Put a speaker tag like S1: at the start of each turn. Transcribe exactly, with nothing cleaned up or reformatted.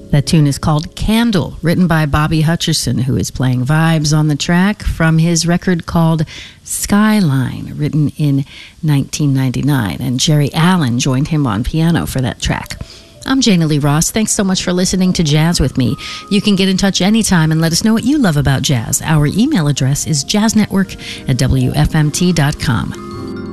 S1: That tune is called Candle, written by Bobby Hutcherson, who is playing vibes on the track from his record called Skyline, written in nineteen ninety-nine. And Jerry Allen joined him on piano for that track. I'm Jana Lee Ross. Thanks so much for listening to Jazz with me. You can get in touch anytime and let us know what you love about jazz. Our email address is jazznetwork at W F M T dot com.